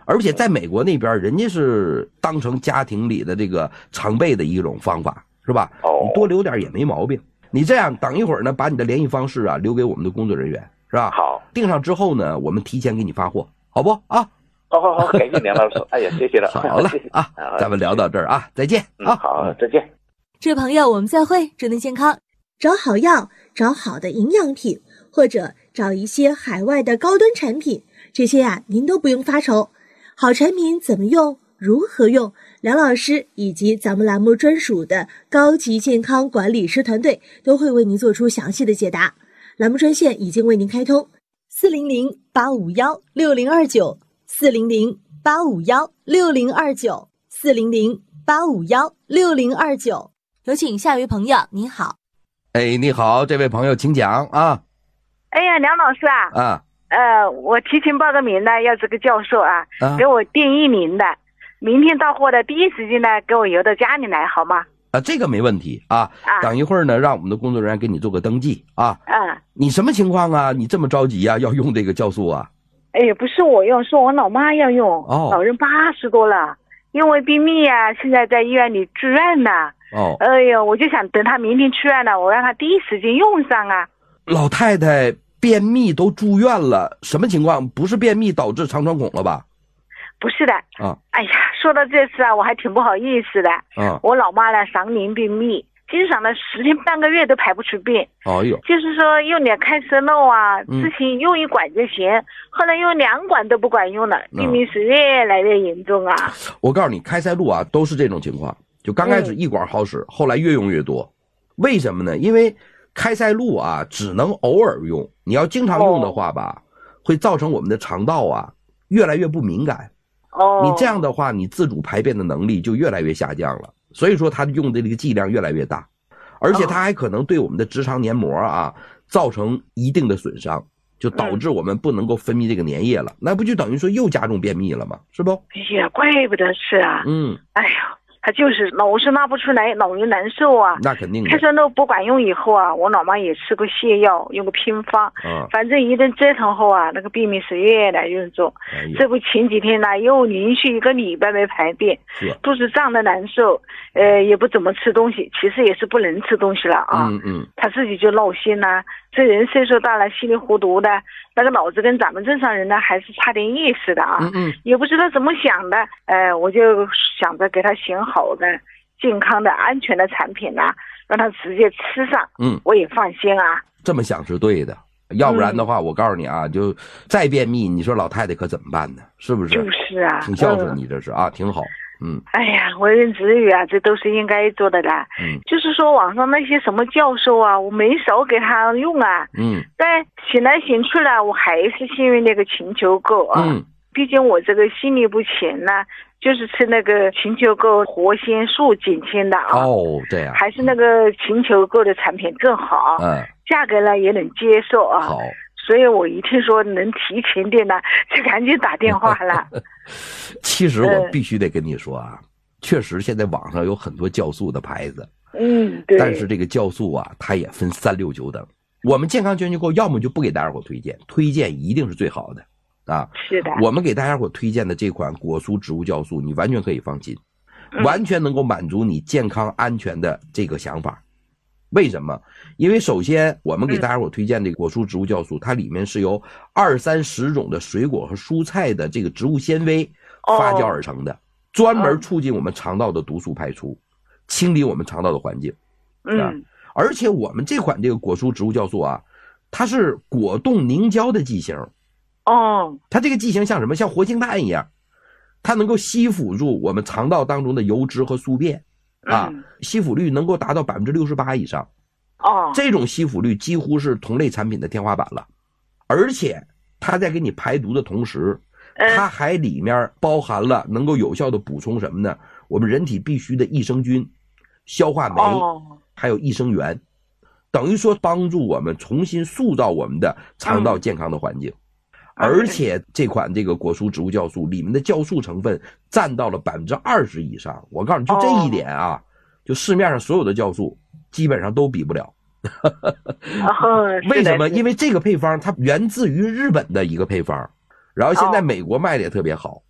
而且在美国那边，人家是当成家庭里的这个常备的一种方法，是吧？你多留点也没毛病。你这样等一会儿呢，把你的联系方式啊留给我们的工作人员，是吧？ 好， 订上之后呢，我们提前给你发货，好不啊？ 好，感谢梁老师。哎呀，谢谢了。 好了啊，咱们聊到这儿啊，再见啊。 好，再见。 这位朋友，我们再会，祝您健康。 找好药，找好的营养品，或者找一些海外的高端产品，这些您都不用发愁。好产品怎么用，如何用，梁老师以及咱们栏目专属的高级健康管理师团队都会为您做出详细的解答。栏目专线已经为您开通 ，400-851-6029，400-851-6029，400-851-6029。有请下一位朋友，您好。 哎，你好，这位朋友请讲啊。 哎呀，梁老师啊，我提前报个名呢，要这个教授给我订1名的，明天到货的第一时间呢，给我邮到家里来，好吗？ 这个没问题啊。等一会儿呢，让我们的工作人员给你做个登记啊。你什么情况啊？你这么着急啊，要用这个酵素啊？ 哎，不是我用，是我老妈要用。老人80多了，因为便秘啊，现在在医院里住院呢。哎呀，我就想等她明天出院了，我让她第一时间用上啊。 老太太便秘都住院了，什么情况？不是便秘导致肠穿孔了吧？ 不是的。哎呀，说到这次我还挺不好意思的。我老妈呢常年便秘，经常呢10天半个月都排不出便。就是说用点开塞露之前用1管就行，后来用2管都不管用了，便秘是越来越严重啊。 我告诉你，开塞露都是这种情况，就刚开始1管好使，后来越用越多。为什么呢？因为开塞露只能偶尔用，你要经常用的话吧，会造成我们的肠道越来越不敏感。你这样的话，你自主排便的能力就越来越下降了。所以说它用的这个剂量越来越大，而且它还可能对我们的直肠黏膜造成一定的损伤，就导致我们不能够分泌这个粘液了。那不就等于说又加重便秘了吗？是不？ 哎呀，怪不得是啊。哎呀，他就是老是拉不出来，老人难受啊。 那肯定的。 开塞露不管用以后我老妈也吃过泻药，用过偏方。反正一顿折腾后那个便秘是越来越重。这不前几天呢，又连续1个礼拜没排便，肚子胀得难受，也不怎么吃东西，其实也是不能吃东西了他自己就闹心了。这人岁数大了，稀里糊涂的，那个脑子跟咱们正常人呢还是差点意思的也不知道怎么想的。我就想着给他选好的、健康的、安全的产品让他直接吃上，我也放心这么想是对的，要不然的话，我告诉你就再便秘，你说老太太可怎么办呢？是不是？ 就是挺孝顺你这是挺好。 哎呀，为人子女这都是应该做的啦。就是说网上那些什么教授我没少给他用但选来选去了，我还是信任那个禽球购毕竟我这个心律不全呢，就是吃那个禽球购活鲜素减轻的这样还是那个禽球购的产品更好，价格呢也能接受好， 所以我一听说能提前订呢，就赶紧打电话了。 其实我必须得跟你说确实现在网上有很多酵素的牌子， 对。 但是这个酵素它也分3、6、9等。我们健康全球购要么就不给大家伙推荐一定是最好的是的。 我们给大家伙推荐的这款果蔬植物酵素，你完全可以放心，完全能够满足你健康安全的这个想法。为什么？因为首先我们给大家伙推荐这个果蔬植物酵素，它里面是由20-30种的水果和蔬菜的这个植物纤维发酵而成的，专门促进我们肠道的毒素排出，清理我们肠道的环境。而且我们这款这个果蔬植物酵素它是果冻凝胶的剂型。它这个剂型像什么？像活性炭一样，它能够吸附住我们肠道当中的油脂和宿便吸附率能够达到68%以上。这种吸附率几乎是同类产品的天花板了。而且它在给你排毒的同时，它还里面包含了能够有效的补充什么呢？我们人体必须的益生菌、消化酶还有益生元，等于说帮助我们重新塑造我们的肠道健康的环境。而且这款这个果蔬植物酵素里面的酵素成分占到了20%以上。我告诉你，就这一点就市面上所有的酵素基本上都比不了。为什么？因为这个配方它源自于日本的一个配方，然后现在美国卖的也特别好。